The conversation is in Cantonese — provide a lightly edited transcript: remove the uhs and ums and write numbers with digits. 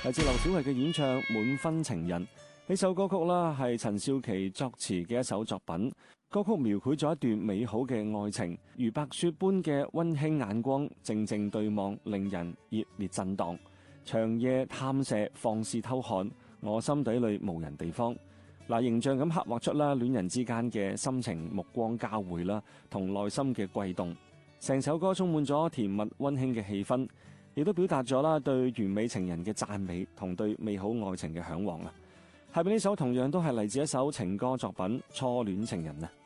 嚟自劉小慧嘅演唱《滿分情人》。呢首歌曲啦係陳少琪作詞嘅一首作品，歌曲描繪咗一段美好嘅愛情，如白雪般嘅溫馨眼光，靜靜對望，令人熱烈震盪。長夜探射，放肆偷看，我心底裏無人地方。形象咁刻畫出啦戀人之間嘅心情目光交匯啦，同內心嘅悸動。成首歌充滿咗甜蜜溫馨嘅氣氛，亦都表達咗啦對完美情人嘅讚美同對美好愛情嘅向往啊！下邊呢首同樣都係嚟自一首情歌作品《初戀情人》啊。